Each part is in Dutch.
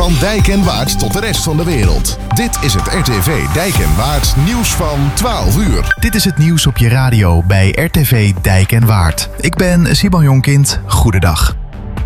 Van Dijk en Waard tot de rest van de wereld. Dit is het RTV Dijk en Waard nieuws van 12 uur. Dit is het nieuws op je radio bij RTV Dijk en Waard. Ik ben Simon Jonkind. Goedendag.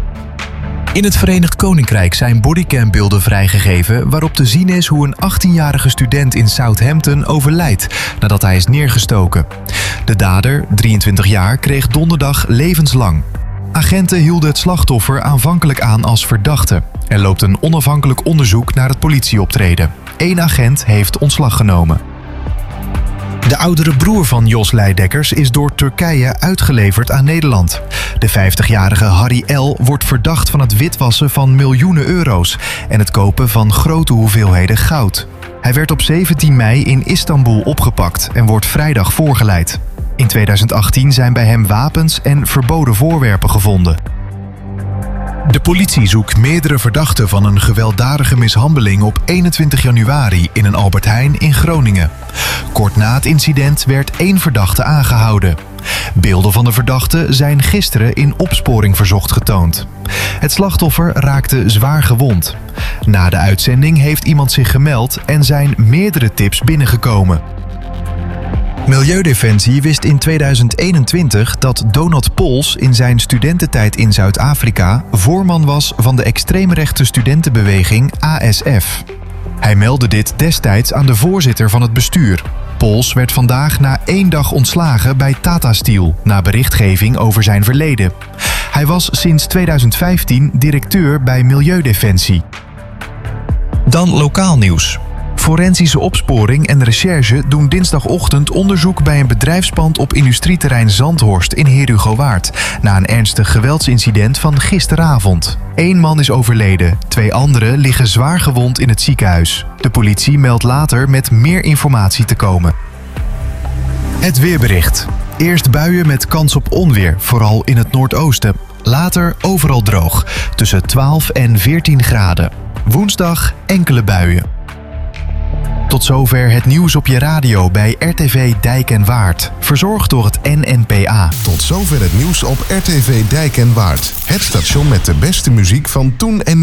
In het Verenigd Koninkrijk zijn bodycambeelden vrijgegeven waarop te zien is hoe een 18-jarige student in Southampton overlijdt nadat hij is neergestoken. De dader, 23 jaar, kreeg donderdag levenslang. Agenten hielden het slachtoffer aanvankelijk aan als verdachte. Er loopt een onafhankelijk onderzoek naar het politieoptreden. 1 agent heeft ontslag genomen. De oudere broer van Jos Leidekkers is door Turkije uitgeleverd aan Nederland. De 50-jarige Harry L. wordt verdacht van het witwassen van miljoenen euro's en het kopen van grote hoeveelheden goud. Hij werd op 17 mei in Istanbul opgepakt en wordt vrijdag voorgeleid. In 2018 zijn bij hem wapens en verboden voorwerpen gevonden. De politie zoekt meerdere verdachten van een gewelddadige mishandeling op 21 januari in een Albert Heijn in Groningen. Kort na het incident werd 1 verdachte aangehouden. Beelden van de verdachte zijn gisteren in Opsporing Verzocht getoond. Het slachtoffer raakte zwaar gewond. Na de uitzending heeft iemand zich gemeld en zijn meerdere tips binnengekomen. Milieudefensie wist in 2021 dat Donald Pols in zijn studententijd in Zuid-Afrika voorman was van de extreemrechtse studentenbeweging ASF. Hij meldde dit destijds aan de voorzitter van het bestuur. Pols werd vandaag na 1 dag ontslagen bij Tata Steel na berichtgeving over zijn verleden. Hij was sinds 2015 directeur bij Milieudefensie. Dan lokaal nieuws. Forensische opsporing en recherche doen dinsdagochtend onderzoek bij een bedrijfspand op industrieterrein Zandhorst in Heerhugowaard na een ernstig geweldsincident van gisteravond. 1 man is overleden, 2 anderen liggen zwaar gewond in het ziekenhuis. De politie meldt later met meer informatie te komen. Het weerbericht. Eerst buien met kans op onweer, vooral in het noordoosten. Later overal droog, tussen 12 en 14 graden. Woensdag enkele buien. Tot zover het nieuws op je radio bij RTV Dijk en Waard. Verzorgd door het NNPA. Tot zover het nieuws op RTV Dijk en Waard. Het station met de beste muziek van toen en